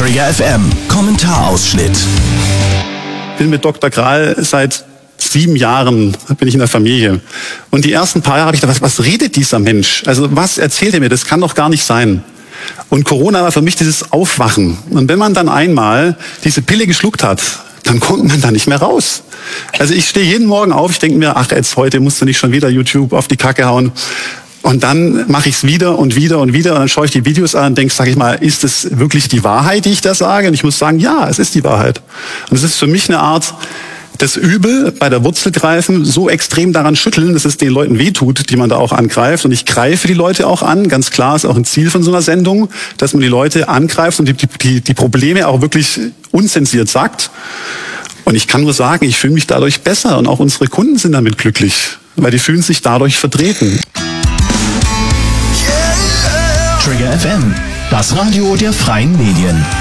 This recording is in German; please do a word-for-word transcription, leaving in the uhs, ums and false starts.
Trigger F M, Kommentarausschnitt. Ich bin mit Doktor Kral seit sieben Jahren, bin ich in der Familie. Und die ersten paar Jahre habe ich gedacht, was, was redet dieser Mensch? Also was erzählt er mir? Das kann doch gar nicht sein. Und Corona war für mich dieses Aufwachen. Und wenn man dann einmal diese Pille geschluckt hat, dann kommt man da nicht mehr raus. Also ich stehe jeden Morgen auf, ich denke mir, ach jetzt heute musst du nicht schon wieder YouTube auf die Kacke hauen. Und dann mache ich es wieder und wieder und wieder und dann schaue ich die Videos an und denke, sag ich mal, ist es wirklich die Wahrheit, die ich da sage? Und ich muss sagen, ja, es ist die Wahrheit. Und es ist für mich eine Art, das Übel bei der Wurzel greifen, so extrem daran schütteln, dass es den Leuten wehtut, die man da auch angreift. Und ich greife die Leute auch an. Ganz klar ist auch ein Ziel von so einer Sendung, dass man die Leute angreift und die, die, die Probleme auch wirklich unzensiert sagt. Und ich kann nur sagen, ich fühle mich dadurch besser und auch unsere Kunden sind damit glücklich, weil die fühlen sich dadurch vertreten. Trigger F M, das Radio der freien Medien.